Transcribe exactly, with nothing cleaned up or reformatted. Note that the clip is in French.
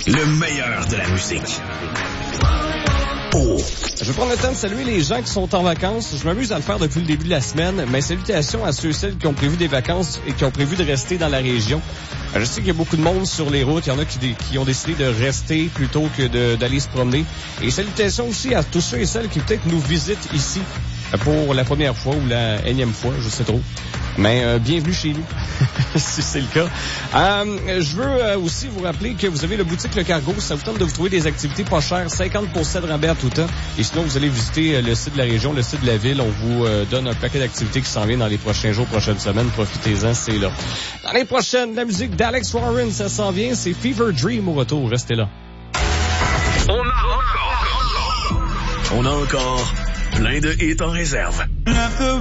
Le meilleur de la musique. Oh. Je vais prendre le temps de saluer les gens qui sont en vacances. Je m'amuse à le faire depuis le début de la semaine. Mais salutations à ceux et celles qui ont prévu des vacances et qui ont prévu de rester dans la région. Je sais qu'il y a beaucoup de monde sur les routes. Il y en a qui, qui ont décidé de rester plutôt que de, d'aller se promener. Et salutations aussi à tous ceux et celles qui peut-être nous visitent ici pour la première fois ou la énième fois, je sais trop. Mais euh, bienvenue chez nous, si c'est le cas. Euh, je veux euh, aussi vous rappeler que vous avez le boutique Le Cargo. Ça vous tente de vous trouver des activités pas chères, cinquante pour cent de rabais à tout temps. Et sinon, vous allez visiter euh, le site de la région, le site de la ville. On vous euh, donne un paquet d'activités qui s'en vient dans les prochains jours, prochaines semaines. Profitez-en, c'est là. Dans les prochaines, la musique d'Alex Warren, ça s'en vient. C'est Fever Dream au retour. Restez là. On a encore, on a encore plein de hits en réserve.